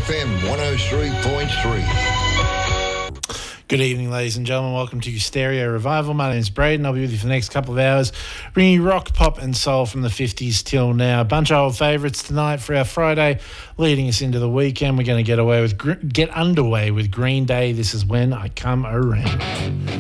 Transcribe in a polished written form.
FM 103.3. Good evening, ladies and gentlemen. Welcome to Stereo Revival. My name is Braden. I'll be with you for the next couple of hours, bringing you rock, pop and soul from the 50s till now. A bunch of old favourites tonight for our Friday, leading us into the weekend. We're going to get underway with Green Day. This is When I Come Around.